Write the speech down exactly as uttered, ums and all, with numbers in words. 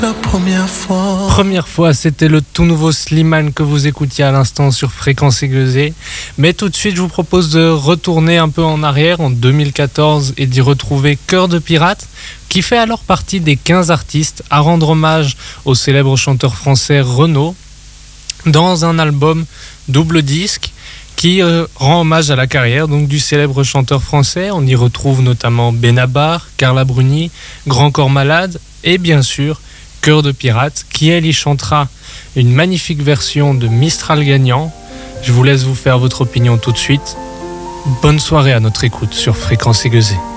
La première fois. Première fois, c'était le tout nouveau Slimane que vous écoutiez à l'instant sur Fréquence Aiguisée. Mais tout de suite, je vous propose de retourner un peu en arrière, en deux mille quatorze, et d'y retrouver Cœur de Pirate, qui fait alors partie des quinze artistes à rendre hommage au célèbre chanteur français Renaud, dans un album double disque qui euh, rend hommage à la carrière donc, du célèbre chanteur français. On y retrouve notamment Benabar, Carla Bruni, Grand Corps Malade et bien sûr Cœur de Pirate, qui elle y chantera une magnifique version de Mistral gagnant. Je vous laisse vous faire votre opinion tout de suite. Bonne soirée à notre écoute sur Fréquence Aiguisée.